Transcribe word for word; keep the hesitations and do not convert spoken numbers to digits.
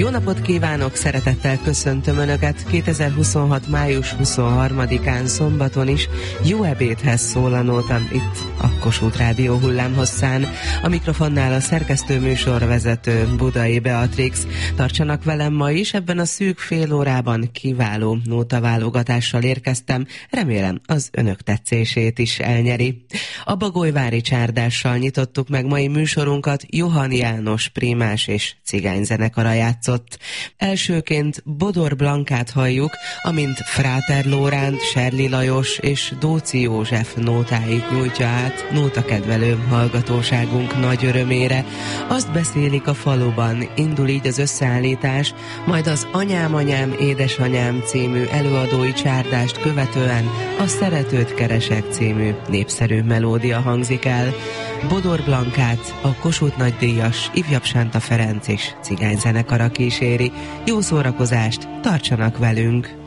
Jó napot kívánok, szeretettel köszöntöm Önöket kétezer-huszonhat. május huszonharmadikán szombaton is. Jó ebédhez szól a nóta itt a Kossuth Rádió hullámhosszán. A mikrofonnál a szerkesztő műsorvezető Budai Beatrix. Tartsanak velem ma is, ebben a szűk fél órában kiváló nótaválogatással érkeztem. Remélem az Önök tetszését is elnyeri. A Bagolyvári csárdással nyitottuk meg mai műsorunkat, Johann János prímás és cigányzenekara játszott. Elsőként Bodor Blankát halljuk, amint Fráter Lóránt, Serli Lajos és Dóczy József nótáit nyújtja át nótakedvelő hallgatóságunk nagy örömére. Azt beszélik a faluban, indul így az összeállítás, majd az Anyám, anyám, édesanyám című előadói csárdást követően a Szeretőt keresek című népszerű melódia hangzik el. Bodor Blankát a Kossuth nagydíjas Ifjabb Sánta Ferenc és cigányzenekara kíséri. Jó szórakozást, tartsanak velünk!